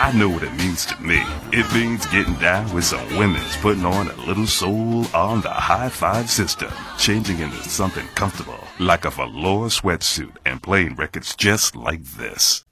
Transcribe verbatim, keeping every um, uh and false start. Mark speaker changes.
Speaker 1: I know what it means to me. It means getting down with some women's putting on a little soul on the high five system, changing into something comfortable, like a velour sweatsuit and playing records just like this.